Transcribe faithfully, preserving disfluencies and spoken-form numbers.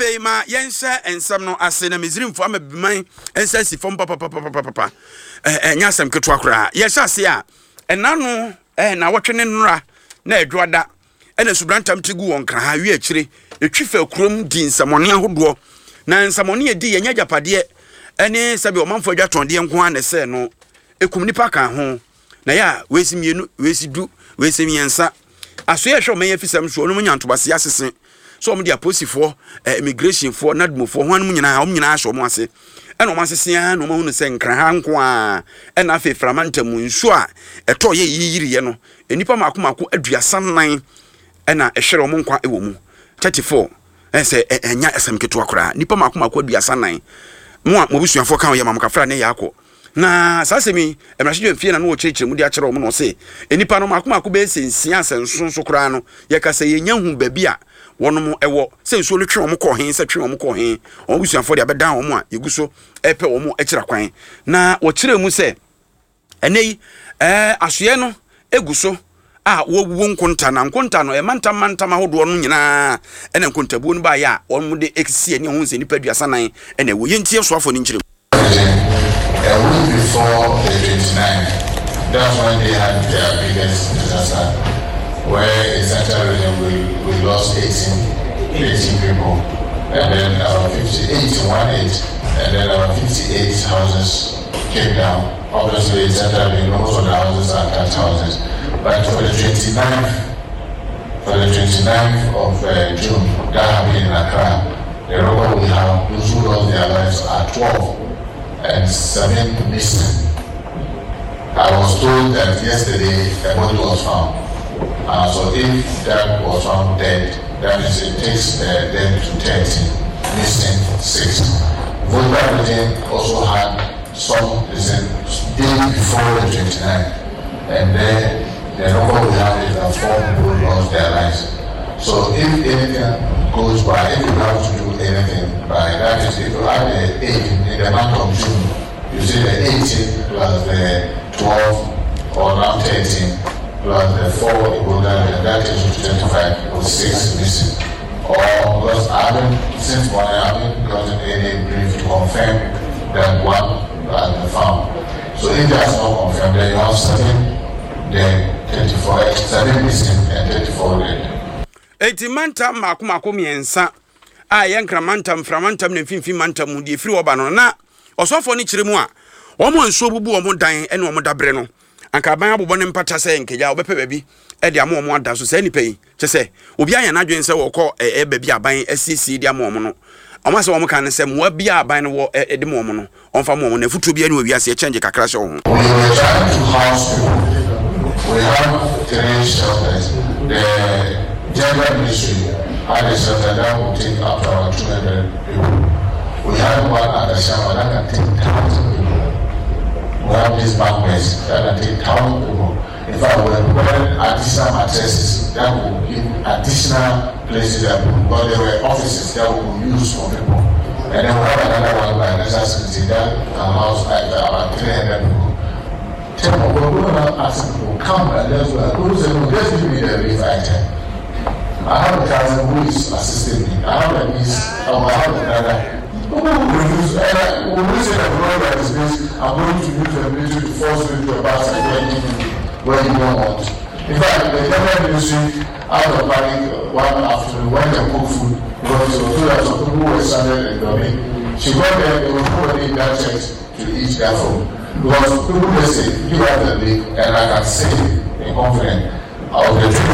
Afei ma yense ensam no ase na Misrimfo amabiman ensa si fom papa papa papa eh eh nyasem keto akora ye hye ase a ena no eh na wotwe nra na edwoada ena subrantam tigu won kra ha wi akire etwifa kurom di nsamone ahodo na nsamone edi yenya japade ene sabi omanfo adwatonde nko an se no ekum nipa kan ho na ya wesi mienu wesi du wesi miensa aso ye hwe omen afisam so no munyantobase asese so omo dia posifo immigration for nadmofo ho anum nyina om nyina ahwe omo ase ena omo asese no mo hunu se nkra ha nko a ena afi framanta mu nsu a eto ye yiyiriye no enipa makomako aduasa nan ena ehwere omo nkwa ewo mu thirty-four ese enya esem keto akora nipa makomako aduasa nan mo mo busuafo kan ye mamkafra ne yakọ na sasemi emrahye mfie na no chirechire mu di akere omo no se enipa no makomako be sensia asenso kora no ye kasa ye nya hu babi a wonom ewo se nso le twe omo kọ hen se twe omo kọ hen omo busuafo de abeda omo a yeguso epe omo ekira kwan na wo kire mu se enei eh asoye no eguso a wo wo nkonta na nkonta no e manta manta mahodo no nyina ene nkontabu no ba ya omo de exie ne ho se nipa duasa nan ene wo yentie so afọ ni nkire a week before the twenty-ninth, that's when they had their biggest disaster, where in Central Region we, we lost eighteen, eighteen people, and then our fifty-eight, one eight, and then our fifty-eight houses came down. Obviously, in Central Region, most of the houses are attached houses. But for the twenty-ninth, for the twenty-ninth of uh, June, that happened in Accra, the record we have, those who lost their lives are twelve. And seven missing. I was told that yesterday a body was found. Uh, so if that was found dead, that means it takes uh, them to thirty, missing six. Volta Region also had some missing day before the twenty-ninth, and then the number we have is that four people lost their lives. So if anything goes by, if you have to do anything by, that is, if you have the eight in the month of June, you see the eighteen plus the twelve or now thirteen plus the four, it will then, that is twenty-five or six missing. Or because I haven't, since morning, I haven't gotten any brief to confirm that one has been found. So if that's not confirmed, then you have seven, then thirty-four, seven missing and thirty-four dead. Eti manta makomako miensa a yenkra manta mframanta na mfimfi manta mu die firi oba no na osofo ni kire mu a omo nso bubu omo dan ene omo dabre no anka ban abobọ ne mpata se nkeja obepe babi e de amo omo ada so se nipa yi che se obi anya na dwen se wo kọ e babi aban asisi de amo omo no omo se omo kan se mo bia aban no wo e de mo omo no onfa mo omo na futu bia ne wi ase e change kakra se ho. We have three shelters. The Gender Ministry had a shelter that will take up to around two hundred people. We have one at the Shama that can take one thousand people. We have these banquets that can take one thousand people. In fact, we have provided additional mattresses that will give additional places that will, but there were offices that will be used for people. And then we have another one by national security that can house like about three hundred people. Tell me, we're going to ask people, come and let's go. Let's give me the relief item. I have a cousin who is assisting me. I have a niece, or I have a brother. Who will use, and when we say that brother like this, I'm going to use the military to force you to a basket where you, where you don't want. In fact, the government ministry, out of panic one afternoon, when they cook food, because it was told that some people were stranded in Domi. She went there, they were putting in that church to eat that food. Because people they say, give us the link, and I can say in confidence, I will get